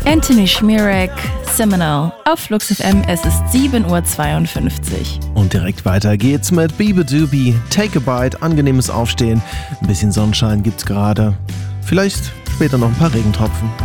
Anthony Schmierek, Seminole. Auf Flux FM, es ist 7:52 Uhr. Und direkt weiter geht's mit Beabadoobie, Take a Bite, angenehmes Aufstehen. Ein bisschen Sonnenschein gibt's gerade. Vielleicht später noch ein paar Regentropfen.